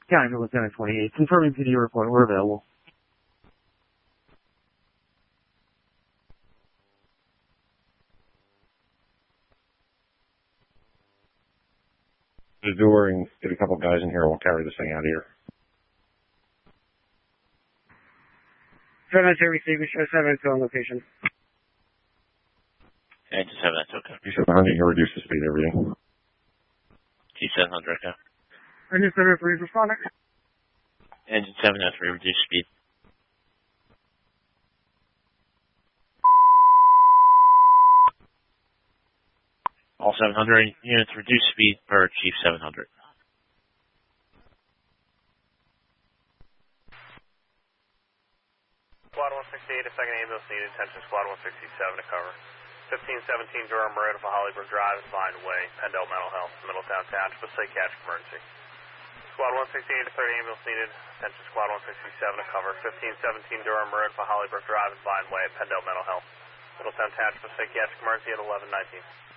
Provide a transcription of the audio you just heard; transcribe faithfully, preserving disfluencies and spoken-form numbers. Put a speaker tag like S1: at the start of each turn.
S1: County Lieutenant twenty-eight, confirming P D report, we're available.
S2: The door and get a couple guys in here. We'll carry this thing out of here.
S1: seven nine two receiving, show seven two on location.
S3: Engine seven nine two, okay.
S2: You said one hundred, you reduce the speed of everything.
S3: G seven hundred, okay.
S1: Engine seven oh three is responding.
S3: Engine seven oh three, reduce speed. All seven hundred units, reduce speed per Chief seven hundred.
S4: Squad one sixty-eight, a second ambulance needed. Attention Squad one sixty-seven to cover. fifteen seventeen Durham Road for Hollywood Drive is Vine Way, Pendle Mental Health, Middletown Township, a psychiatric emergency. Squad one sixty-eight, a third ambulance needed. Attention Squad one sixty-seven to cover. fifteen seventeen Durham Road for Hollywood Drive is Vine Way, Pendle Mental Health, Middletown Township, a psychiatric emergency at eleven nineteen.